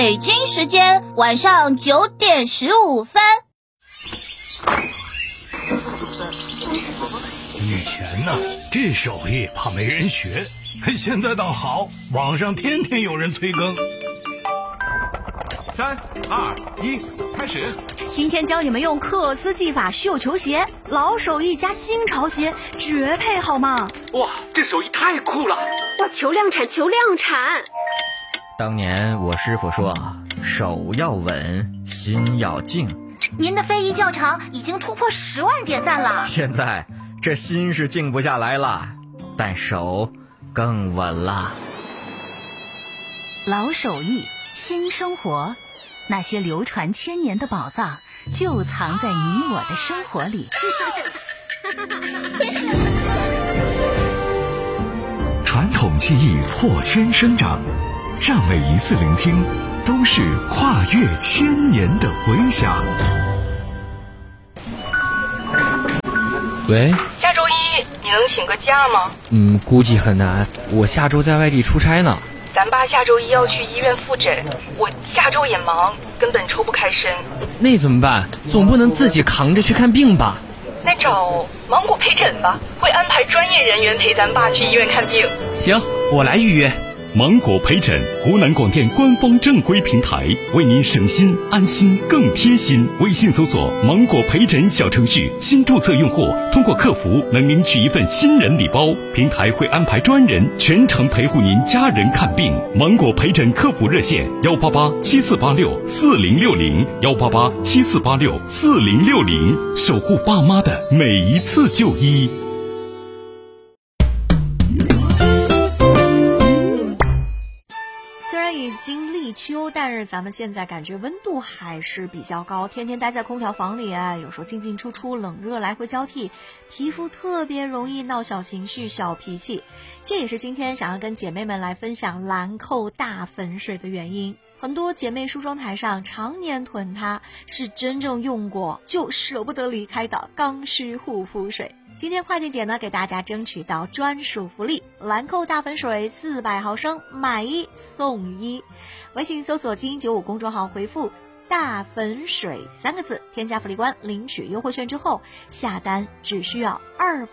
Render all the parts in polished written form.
北京时间晚上9点15分。 以前呢，这手艺怕没人学，现在倒好，网上天天有人催更。 3、2、1，开始。 今天教你们用克斯技法绣球鞋，老手艺加新潮鞋，绝配好吗？ 哇，这手艺太酷了！ 哇，求量产，求量产！ 当年我师傅说，手要稳，心要静。 您的非遗教场已经突破10万点赞了。 现在这心是静不下来了，但手更稳了。 老手艺，新生活，那些流传千年的宝藏就藏在你我的生活里。 传统技艺破圈生长，让每一次聆听都是跨越千年的回响。 喂， 下周1你能请个假吗？ 估计很难，我下周在外地出差呢。 咱爸下周1要去医院复诊，我下周也忙，根本抽不开身。 那怎么办？总不能自己扛着去看病吧？ 那找芒果陪诊吧，会安排专业人员陪咱爸去医院看病。 行，我来预约。 芒果陪诊，湖南广电官方正规平台，为您省心安心更贴心。微信搜索芒果陪诊小程序，新注册用户通过客服能领取一份新人礼包，平台会安排专人全程陪护您家人看病。芒果陪诊客服热线18874864060，18874864060，守护爸妈的每一次就医。 已经立秋，但是咱们现在感觉温度还是比较高，天天待在空调房里有时候进进出出，冷热来回交替，皮肤特别容易闹小情绪、小脾气。这也是今天想要跟姐妹们来分享兰蔻大粉水的原因。很多姐妹梳妆台上常年囤它，是真正用过就舍不得离开的刚需护肤水。今天跨境姐呢给大家争取到专属福利，兰蔻大粉水400毫升买1送1。微信搜索精英95公众号回复大粉水3个字，添加福利官领取优惠券之后，下单只需要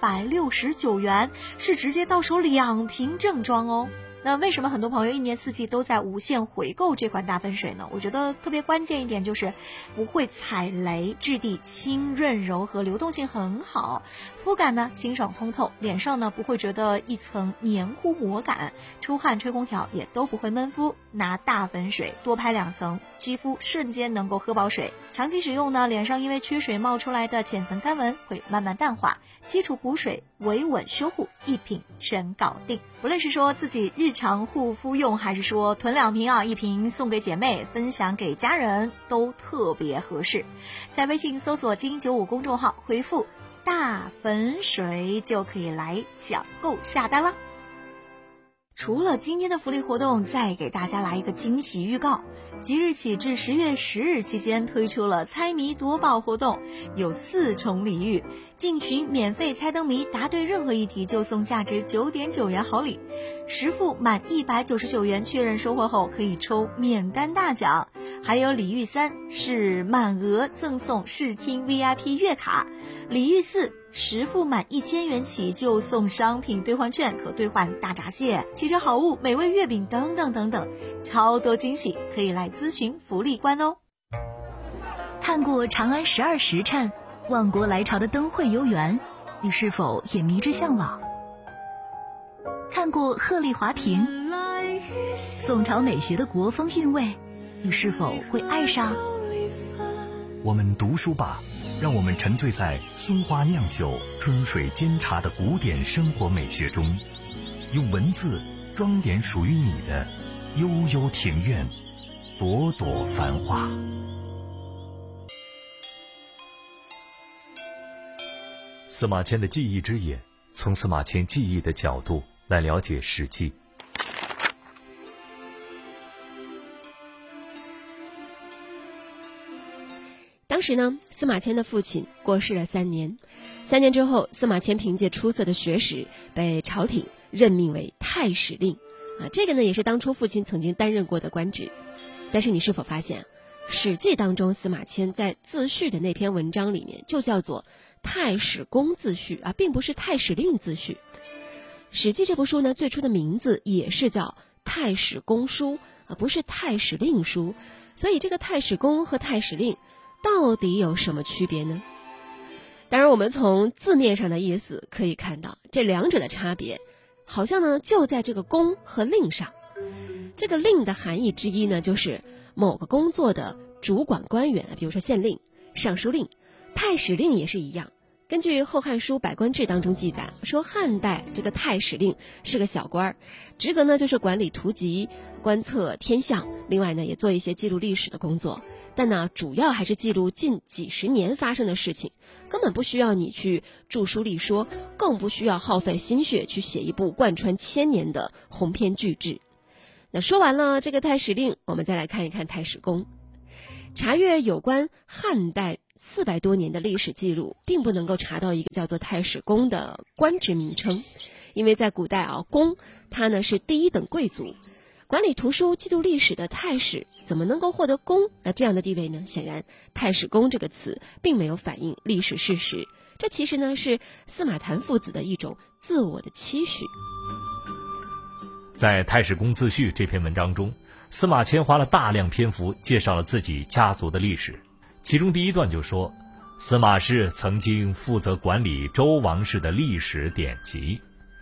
269元，是直接到手2瓶正装哦。那为什么很多朋友一年四季都在无限回购这款大粉水呢？我觉得特别关键一点就是不会踩雷，质地轻润柔和，流动性很好，肤感呢清爽通透，脸上呢不会觉得一层黏糊膜感，出汗吹空调也都不会闷肤。拿大粉水多拍2层，肌肤瞬间能够喝饱水。长期使用呢，脸上因为缺水冒出来的浅层干纹会慢慢淡化，基础补水维稳修护一瓶全搞定。不论是说自己日常护肤用，还是说囤2瓶1瓶送给姐妹，分享给家人，都特别合适。在微信搜索精英95公众号回复大粉水就可以来抢购下单啦。除了今天的福利活动，再给大家来一个惊喜预告。即日起至10月10日期间推出了猜谜夺宝活动，有4重礼遇，进群免费猜灯谜，答对任何一题就送价值9.9元好礼，实付满199元确认收货后可以抽免单大奖。还有礼遇3是满额赠送视听 VIP 月卡，礼遇4实付满1000元起就送商品兑换券，可兑换大闸蟹、汽车好物、美味月饼等等等等，超多惊喜，可以来咨询福利官哦。看过长安12时辰、万国来朝的灯会游园，你是否也迷之向往？看过鹤唳华亭、宋朝美学的国风韵味，你是否会爱上？ 我们读书吧，让我们沉醉在松花酿酒、春水煎茶的古典生活美学中，用文字装点属于你的悠悠庭院，朵朵繁花。司马迁的记忆之眼，从司马迁记忆的角度来了解《史记》。 当时呢，司马迁的父亲过世了3年，3年之后，司马迁凭借出色的学识被朝廷任命为太史令，这个呢也是当初父亲曾经担任过的官职。 但是你是否发现，《史记》当中司马迁在自序的那篇文章里面就叫做太史公自序啊，并不是太史令自序。《史记》这部书呢，最初的名字也是叫太史公书啊，不是太史令书。所以这个太史公和太史令到底有什么区别呢？当然我们从字面上的意思可以看到，这两者的差别好像呢就在这个公和令上。这个令的含义之一呢，就是某个工作的主管官员，比如说县令、尚书令。太史令也是一样，根据《后汉书·百官志》当中记载，说汉代这个太史令是个小官，职责呢就是管理图籍、观测天象，另外呢也做一些记录历史的工作，但呢主要还是记录近几十年发生的事情，根本不需要你去著书立说，更不需要耗费心血去写一部贯穿千年的鸿篇巨制。那说完了这个太史令，我们再来看一看太史公。查阅有关汉代400多年的历史记录，并不能够查到一个叫做太史公的官职名称，因为在古代啊，公他呢是第一等贵族，管理图书、记录历史的太史怎么能够获得公这样的地位呢？显然，太史公这个词并没有反映历史事实，这其实呢是司马谈父子的一种自我的期许。 在《太史公自序》这篇文章中，司马迁花了大量篇幅介绍了自己家族的历史。其中第一段就说，司马氏曾经负责管理周王室的历史典籍。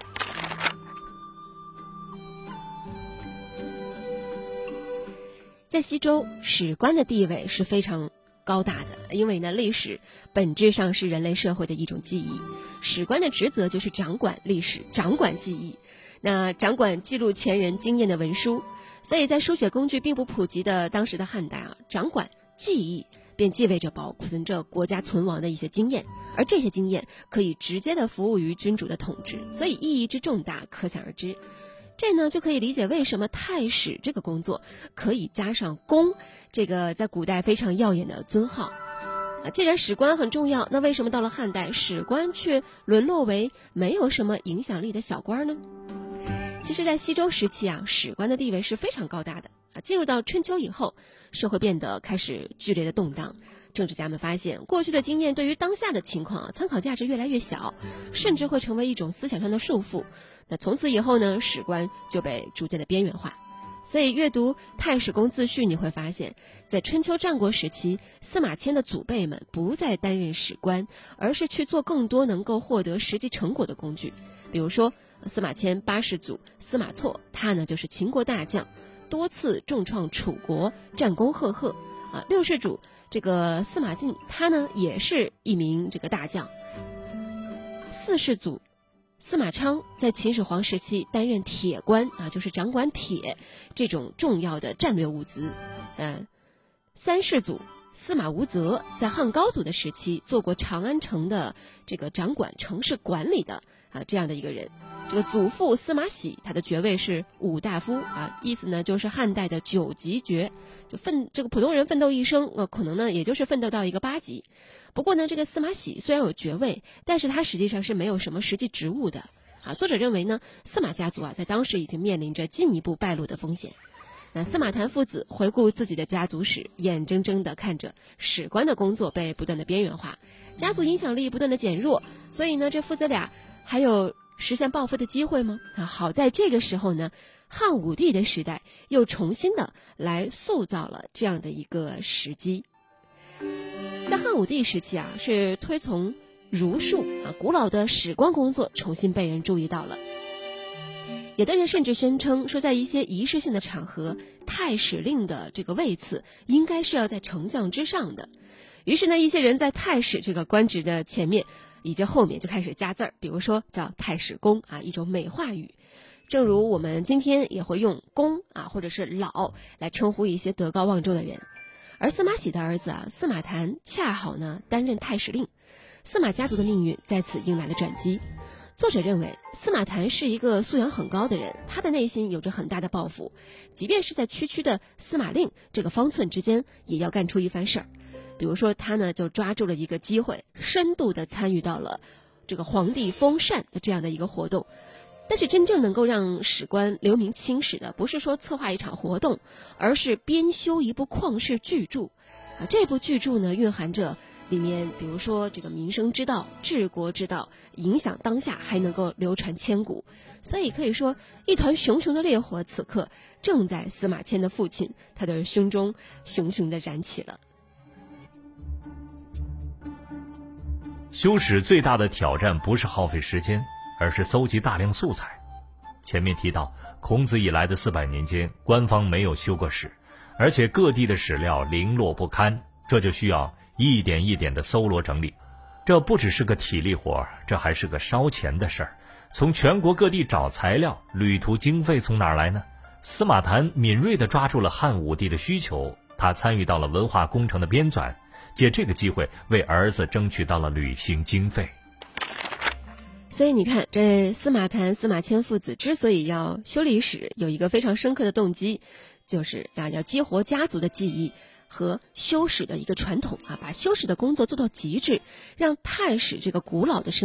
在西周，史官的地位是非常高大的，因为呢，历史本质上是人类社会的一种记忆，史官的职责就是掌管历史、掌管记忆，那掌管记录前人经验的文书。所以在书写工具并不普及的当时的汉代啊，掌管记忆便意味着保存着国家存亡的一些经验，而这些经验可以直接的服务于君主的统治，所以意义之重大可想而知。这呢就可以理解为什么太史这个工作可以加上公这个在古代非常耀眼的尊号啊。既然史官很重要，那为什么到了汉代史官却沦落为没有什么影响力的小官呢？其实在西周时期啊，史官的地位是非常高大的啊。进入到春秋以后，社会变得开始剧烈的动荡，政治家们发现过去的经验对于当下的情况参考价值越来越小，甚至会成为一种思想上的束缚。那从此以后呢，史官就被逐渐的边缘化。所以阅读《太史公自序》，你会发现在春秋战国时期，司马迁的祖辈们不再担任史官，而是去做更多能够获得实际成果的工具。比如说司马迁8世祖司马错，他呢就是秦国大将，多次重创楚国，战功赫赫啊。6世祖这个司马晋，他呢也是一名这个大将。4世祖司马昌在秦始皇时期担任铁官啊，就是掌管铁这种重要的战略物资。3世祖司马无泽在汉高祖的时期做过长安城的这个掌管城市管理的这样的一个人。这个祖父司马喜，他的爵位是武大夫啊，意思呢就是汉代的9级爵，就这个普通人奋斗一生，可能呢也就是奋斗到一个8级。不过呢，这个司马喜虽然有爵位，但是他实际上是没有什么实际职务的啊。作者认为呢，司马家族啊在当时已经面临着进一步败落的风险。那司马谈父子回顾自己的家族史，眼睁睁地看着史官的工作被不断的边缘化，家族影响力不断的减弱，所以呢，这父子俩还有实现报复的机会吗？好在这个时候呢，汉武帝的时代又重新的来塑造了这样的一个时机。在汉武帝时期啊，是推崇儒术啊，古老的史官工作重新被人注意到了。有的人甚至宣称说，在一些仪式性的场合，太史令的这个位次应该是要在丞相之上的。于是呢，一些人在太史这个官职的前面以及后面就开始加字儿，比如说叫太史公啊，一种美化语。正如我们今天也会用公啊或者是老来称呼一些德高望重的人。而司马喜的儿子啊司马谈恰好呢担任太史令，司马家族的命运在此迎来了转机。作者认为司马谈是一个素养很高的人，他的内心有着很大的抱负，即便是在区区的司马令这个方寸之间，也要干出一番事儿。比如说他呢就抓住了一个机会，深度的参与到了这个皇帝封禅的这样的一个活动， 但是真正能够让史官留名青史的，不是说策划一场活动，而是编修一部旷世巨著。这部巨著呢，蕴含着里面比如说这个民生之道、治国之道，影响当下，还能够流传千古。所以可以说，一团熊熊的烈火此刻正在司马迁的父亲他的胸中熊熊地燃起了。 修史最大的挑战不是耗费时间，而是搜集大量素材。前面提到，孔子以来的400年间，官方没有修过史，而且各地的史料零落不堪，这就需要一点一点的搜罗整理。这不只是个体力活，这还是个烧钱的事儿。从全国各地找材料，旅途经费从哪儿来呢？司马谈敏锐地抓住了汉武帝的需求，他参与到了文化工程的编纂，借这个机会为儿子争取到了旅行经费。 所以你看，这司马谈、司马迁父子之所以要修历史，有一个非常深刻的动机，就是要激活家族的记忆和修史的一个传统把修史的工作做到极致，让太史这个古老的